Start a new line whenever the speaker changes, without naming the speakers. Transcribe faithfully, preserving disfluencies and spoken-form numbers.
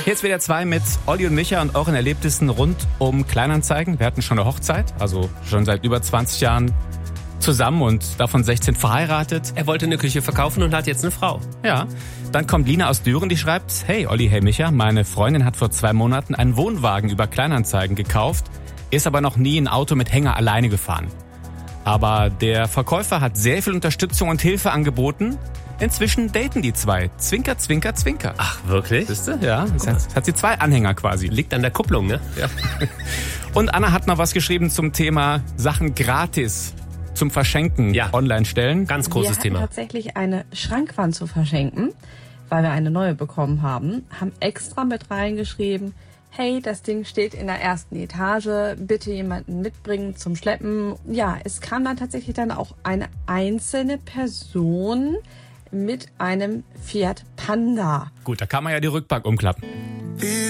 Jetzt wieder zwei mit Olli und Micha und euren Erlebnissen rund um Kleinanzeigen. Wir hatten schon eine Hochzeit, also schon seit über zwanzig Jahren zusammen und davon sechzehn verheiratet.
Er wollte eine Küche verkaufen und hat jetzt eine Frau.
Ja, dann kommt Lina aus Düren, die schreibt: Hey Olli, hey Micha, meine Freundin hat vor zwei Monaten einen Wohnwagen über Kleinanzeigen gekauft, ist aber noch nie ein Auto mit Hänger alleine gefahren. Aber der Verkäufer hat sehr viel Unterstützung und Hilfe angeboten. Inzwischen daten die zwei. Zwinker, zwinker, zwinker.
Ach, wirklich?
Siehste? Ja, das hat, hat sie zwei Anhänger quasi.
Liegt an der Kupplung, ne?
Ja. Und Anna hat noch was geschrieben zum Thema Sachen gratis zum Verschenken
ja.
online stellen.
Ganz großes
wir
Thema.
Wir hatten tatsächlich eine Schrankwand zu verschenken, weil wir eine neue bekommen haben. Haben extra mit reingeschrieben: Hey, das Ding steht in der ersten Etage, bitte jemanden mitbringen zum Schleppen. Ja, es kam dann tatsächlich dann auch eine einzelne Person mit einem Fiat Panda.
Gut, da kann man ja die Rückbank umklappen.